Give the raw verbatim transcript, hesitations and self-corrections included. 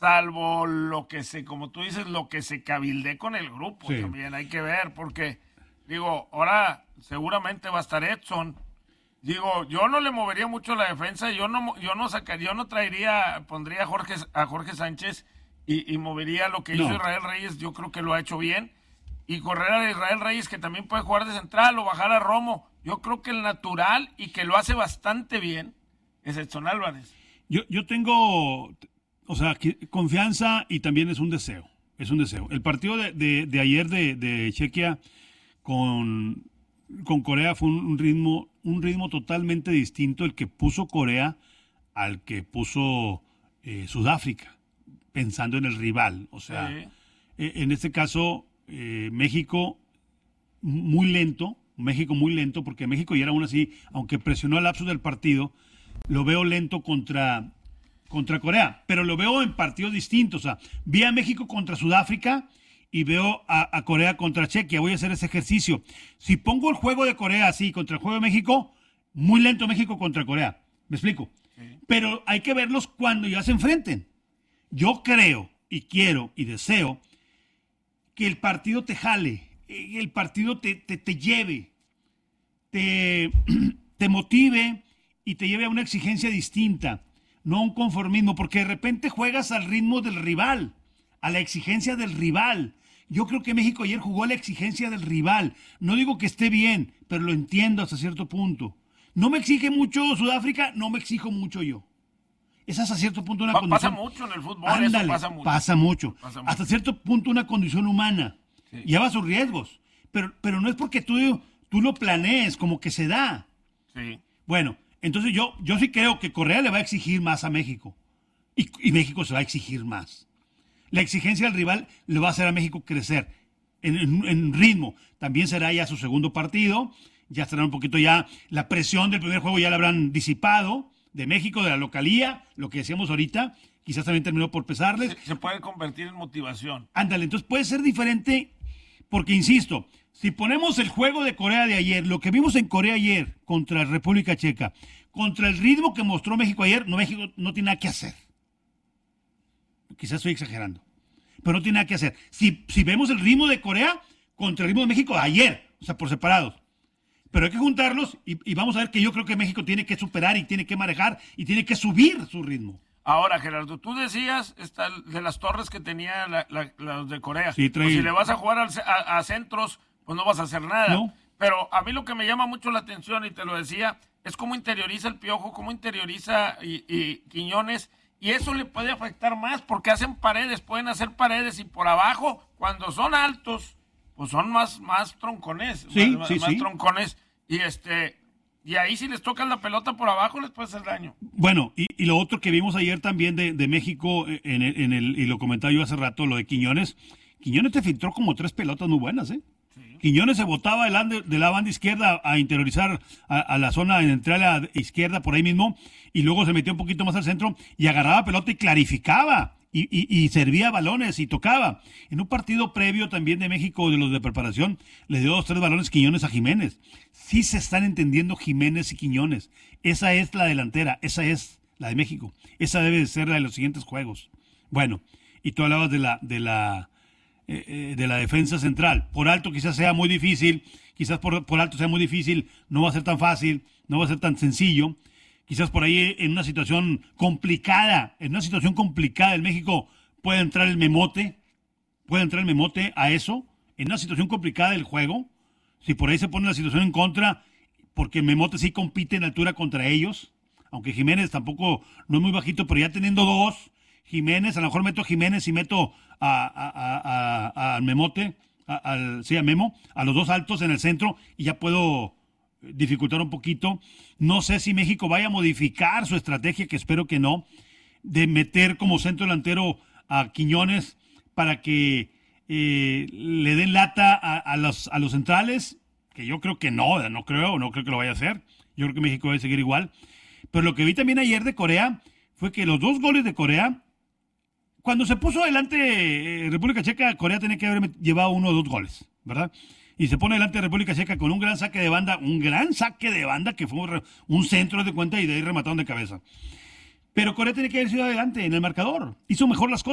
salvo lo que se, como tú dices, lo que se cabildee con el grupo, sí. También hay que ver, porque, digo, ahora seguramente va a estar Edson. Digo, yo no le movería mucho la defensa, yo no, yo no sacaría, yo no traería, pondría a Jorge, a Jorge Sánchez y, y movería lo que no. hizo Israel Reyes, yo creo que lo ha hecho bien, y correr a Israel Reyes, que también puede jugar de central, o bajar a Romo. Yo creo que el natural, y que lo hace bastante bien, es Edson Álvarez. Yo, yo tengo, o sea, confianza, y también es un deseo, es un deseo. El partido de, de, de ayer de, de Chequia con, con Corea fue un ritmo, un ritmo totalmente distinto el que puso Corea al que puso eh, Sudáfrica, pensando en el rival. O sea, sí. eh, en este caso, eh, México muy lento, México muy lento, porque México ya era aún así, aunque presionó al lapso del partido, lo veo lento contra, contra Corea, pero lo veo en partidos distintos. O sea, vi a México contra Sudáfrica y veo a, a Corea contra Chequia. Voy a hacer ese ejercicio. Si pongo el juego de Corea así contra el juego de México, muy lento México contra Corea. ¿Me explico? Sí. Pero hay que verlos cuando ya se enfrenten. Yo creo y quiero y deseo que el partido te jale, el partido te, te, te lleve, te, te motive y te lleve a una exigencia distinta, no a un conformismo, porque de repente juegas al ritmo del rival, a la exigencia del rival. Yo creo que México ayer jugó a la exigencia del rival. No digo que esté bien, pero lo entiendo hasta cierto punto. No me exige mucho Sudáfrica, no me exijo mucho yo. Es hasta cierto punto una pa- condición. Pasa mucho en el fútbol, Ándale, eso pasa mucho. Pasa mucho. Pasa mucho. Hasta cierto punto una condición humana. Sí. Lleva sus riesgos. Pero, pero no es porque tú, tú lo planees, como que se da. Sí. Bueno, entonces yo, yo sí creo que Corea le va a exigir más a México. Y, y México se va a exigir más. La exigencia del rival le va a hacer a México crecer en, en, en ritmo. También será ya su segundo partido. Ya estará un poquito ya, la presión del primer juego ya la habrán disipado, de México, de la localía, lo que decíamos ahorita, quizás también terminó por pesarles. Se, se puede convertir en motivación. Ándale, entonces puede ser diferente, porque insisto, si ponemos el juego de Corea de ayer, lo que vimos en Corea ayer contra República Checa, contra el ritmo que mostró México ayer, no, México no tiene nada que hacer. Quizás estoy exagerando, pero no tiene nada que hacer. Si, si vemos el ritmo de Corea contra el ritmo de México ayer, o sea, por separados, pero hay que juntarlos y, y vamos a ver que yo creo que México tiene que superar y tiene que manejar y tiene que subir su ritmo. Ahora, Gerardo, tú decías esta, de las torres que tenía la, la, los de Corea. Sí, trae... pues si le vas a jugar al, a, a centros, pues no vas a hacer nada. No. Pero a mí lo que me llama mucho la atención, y te lo decía, es cómo interioriza el Piojo, cómo interioriza y, y Quiñones, y eso le puede afectar más porque hacen paredes, pueden hacer paredes, y por abajo, cuando son altos, pues son más, más troncones, sí, más, sí, más sí. troncones, y este... Y ahí si les tocan la pelota por abajo les puede hacer daño. Bueno, y, y lo otro que vimos ayer también de, de México, en el, en el, y lo comentaba yo hace rato, lo de Quiñones. Quiñones te filtró como tres pelotas muy buenas, ¿eh? Sí. Quiñones se botaba de, de la banda izquierda a interiorizar a, a la zona, entre a la izquierda por ahí mismo, y luego se metió un poquito más al centro y agarraba pelota y clarificaba. Y, y, y servía balones y tocaba. En un partido previo también de México, de los de preparación, le dio dos, tres balones Quiñones a Jiménez. Sí se están entendiendo Jiménez y Quiñones. Esa es la delantera, esa es la de México. Esa debe de ser la de los siguientes juegos. Bueno, y tú hablabas de la, de la, eh, de la defensa central. Por alto quizás sea muy difícil, quizás por, por alto sea muy difícil, no va a ser tan fácil, no va a ser tan sencillo. Quizás por ahí en una situación complicada, en una situación complicada en México puede entrar el memote, puede entrar el memote a eso, en una situación complicada del juego, si por ahí se pone la situación en contra, porque el memote sí compite en altura contra ellos, aunque Jiménez tampoco no es muy bajito, pero ya teniendo dos, Jiménez, a lo mejor meto a Jiménez y meto a, a, a, a, al memote, a, al, sí, a Memo, a los dos altos en el centro y ya puedo dificultar un poquito. No sé si México vaya a modificar su estrategia, que espero que no, de meter como centro delantero a Quiñones para que eh, le den lata a, a, los, a los centrales, que yo creo que no, no creo, no creo que lo vaya a hacer. Yo creo que México va a seguir igual. Pero lo que vi también ayer de Corea fue que los dos goles de Corea, cuando se puso adelante eh, República Checa, Corea tenía que haber llevado uno o dos goles, ¿verdad? Y se pone delante de República Checa con un gran saque de banda, un gran saque de banda que fue un, un centro de cuenta y de ahí remataron de cabeza. Pero Corea tiene que haber sido adelante en el marcador. Hizo mejor las cosas.